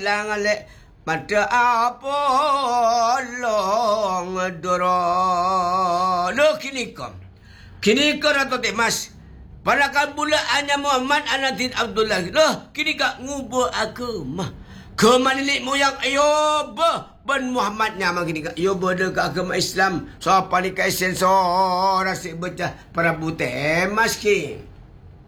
lang alek mata apa long doro lo kini kom atau mas palakan bulaannya Muhammad Anatin Abdullah loh kini kak ngubur aku mah kemanilik moyang Ayub ben Muhammad nyama kini kak Ayub dekat agama Islam so paling kaisen so rasik becah para bute mas ki